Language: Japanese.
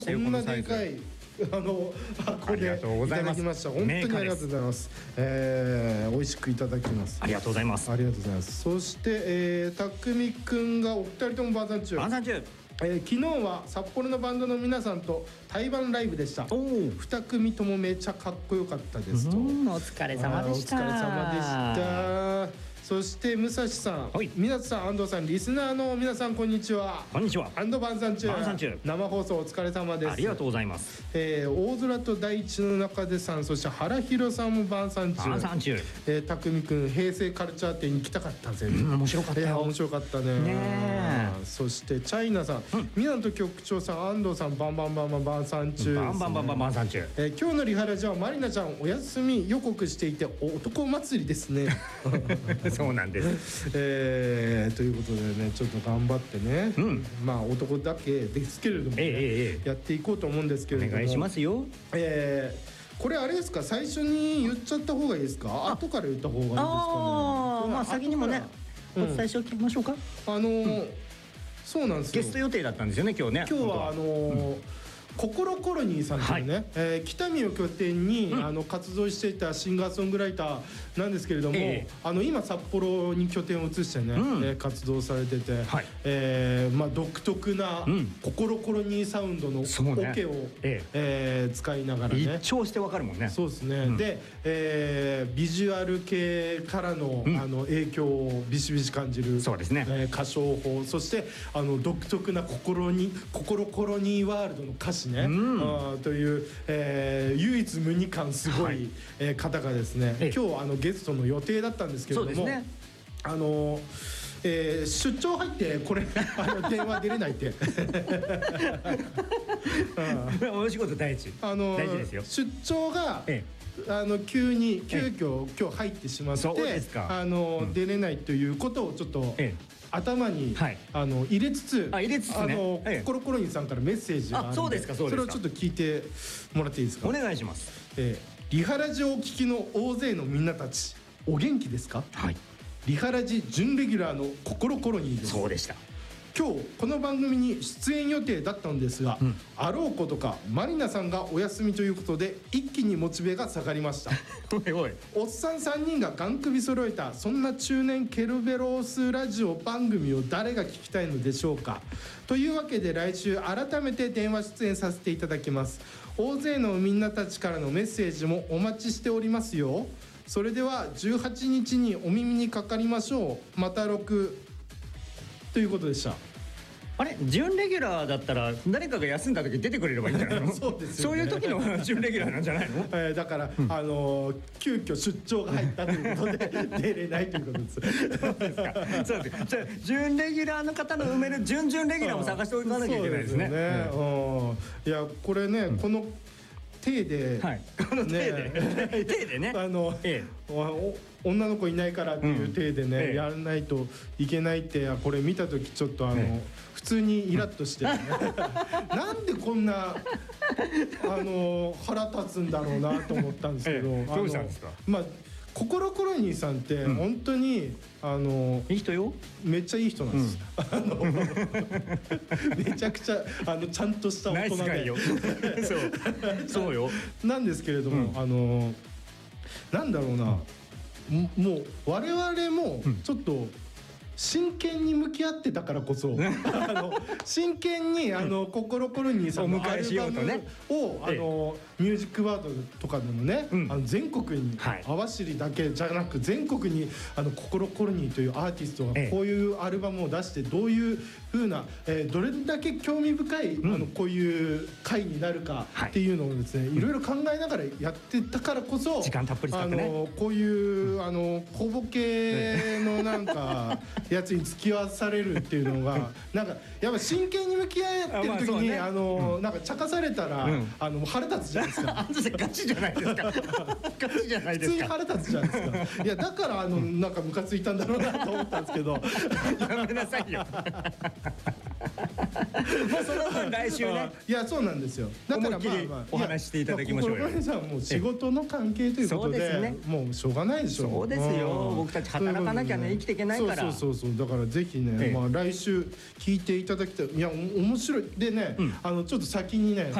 こんなでかい箱でいただきました。本当にありがとうございます。美味しくいただきます。 ありがとうございます。 ありがとうございます。そしてたくみくんがお二人とも晩餐中。昨日は札幌のバンドの皆さんと対バンライブでした。2組ともめちゃかっこよかったですと。お疲れ様でした。 お疲れ様でした。そして武蔵さん、皆さん、安藤さん、リスナーの皆さん、こんにちは。 こんにちは。 晩餐中。生放送お疲れ様です。 ありがとうございます。 大空と大地の中でさん、そして原弘さんも晩餐中。たくみくん、平成カルチャー展に行きたかったぜ。 面白かったよ。 面白かったね。そしてチャイナさん、港局長さん、安藤さん、晩餐中。 晩餐中。 今日のリハラジはマリナちゃんお休み予告していて男祭りですね。 そうなんです。 ということでね、ちょっと頑張ってね、まあ男だけですけれども、やっていこうと思うんですけれども、 お願いしますよ。 これあれですか、最初に言っちゃった方がいいですか、後から言った方がいいですかね。 まあ先にもね、お伝えしておきましょうか。 そうなんですよ。 ゲスト予定だったんですよね、今日ね。 今日はココロコロニーさんというね、北見を拠点に活動していたシンガーソングライターなんですけれども、今札幌に拠点を移してね、活動されてて、独特なココロコロニーサウンドのオケを使いながらね、 一聴してわかるもんね。 そうですね。でビジュアル系からの影響をビシビシ感じる歌唱法、そして独特なココロコロニーワールドの歌詞ね、という、唯一無二感すごい、方がですね、今日ゲストの予定だったんですけれども、出張入ってこれ電話出れないってお仕事大事ですよ。 出張が急遽今日入ってしまって出れないということをちょっと頭に入れつつ、ココロコロニーさんからメッセージがあるので、それをちょっと聞いてもらっていいですか。 お願いします。 リハラジをお聞きの大勢のみんなたち、お元気ですか。リハラジ準レギュラーのココロコロニーです。 そうでした。 今日この番組に出演予定だったのですが、あろうことかマリナさんがお休みということで一気にモチベが下がりました。おっさん3人がガン首揃えたそんな中年ケルベロスラジオ番組を誰が聞きたいのでしょうか。というわけで来週改めて電話出演させていただきます。大勢のみんなたちからのメッセージもお待ちしておりますよ。それでは18日にお耳にかかりましょう。また6ということでした。 あれ、準レギュラーだったら誰かが休んだ時出てくれればいいんじゃないの。 そうですよね。 そういう時の準レギュラーなんじゃないの。 だから急遽出張が入ったということで出れないということです。 そうですか。そうです。じゃあ準レギュラーの方の埋める準々レギュラーも探しておかなきゃいけないですね。 いやこれね、この手で、 この手でね、 女の子いないからっていう手でね、やらないといけないって、これ見た時ちょっと普通にイラッとしてなんでこんな腹立つんだろうなと思ったんですけど、 どうしたんですか。 ココロコロニーさんって本当にいい人よ。 めっちゃいい人なんです。めちゃくちゃちゃんとした大人でそうよ。 なんですけれども、なんだろうな、もう我々もちょっと真剣に向き合ってたからこそ真剣にココロコロニーさんのアルバムをミュージックワードとかでもね、全国に網走だけじゃなく全国にココロコロニーというアーティストがこういうアルバムを出してどういう風などれだけ興味深いこういう回になるかっていうのをですね、いろいろ考えながらやってたからこそ、 時間たっぷり使ってね、 こういう小ボケのなんかやつに付き合わされるっていうのがなんかやっぱ真剣に向き合ってる時になんか茶化されたら腹立つじゃないですか。 ガチじゃないですか。ガチじゃないですか。 普通に腹立つじゃないですか。いやだからなんかムカついたんだろうなと思ったんですけど、 やめなさいよ。 うその分来週ね。 いやそうなんですよ。だから思いっきりお話ししていただきましょうよ。 小林さんもう仕事の関係ということで、もうしょうがないでしょ。 そうですよ。僕たち働かなきゃね生きていけないから。 そうだからぜひね、まあ来週聞いていただきたい。いや面白いでね、ちょっと先にね